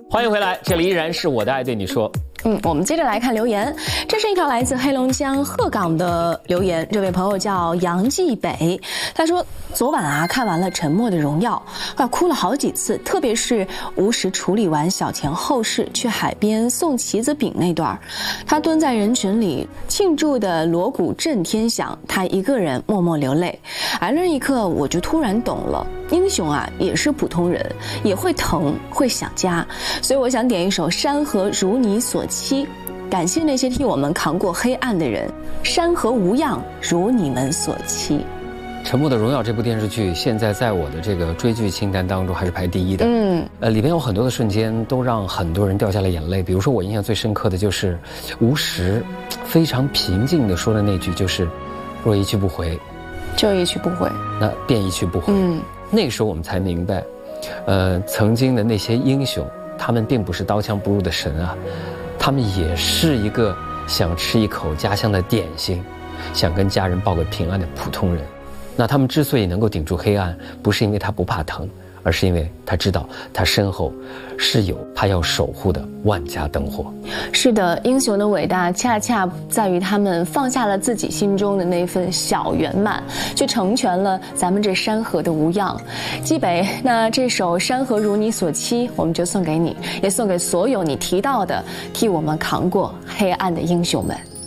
欢迎回来，这里依然是我的爱对你说。 我们接着来看留言，这是一条来自黑龙江鹤岗的留言，这位朋友叫杨继北，他说昨晚看完了《沉默的荣耀》，哭了好几次，特别是吴石处理完小田后事去海边送棋子饼那段，他蹲在人群里庆祝的锣鼓震天响，他一个人默默流泪。而那一刻我就突然懂了，英雄也是普通人，也会疼，会想家，所以我想点一首《山河如你所期》，感谢那些替我们扛过黑暗的人，山河无恙如你们所期。 《沉默的荣耀》这部电视剧现在在我的这个追剧清单当中还是排第一的。里边有很多的瞬间都让很多人掉下了眼泪。比如说我印象最深刻的就是吴石非常平静地说的那句，就是若一去不回， 就一去不回， 那便一去不回。那个时候我们才明白，曾经的那些英雄，他们并不是刀枪不入的神啊，他们也是一个想吃一口家乡的点心，想跟家人报个平安的普通人。那他们之所以能够顶住黑暗，不是因为他不怕疼，而是因为他知道他身后是有他要守护的万家灯火。 是的，英雄的伟大恰恰在于他们放下了自己心中的那份小圆满，去成全了咱们这山河的无恙。基北，那这首《山河如你所期》我们就送给你，也送给所有你提到的替我们扛过黑暗的英雄们。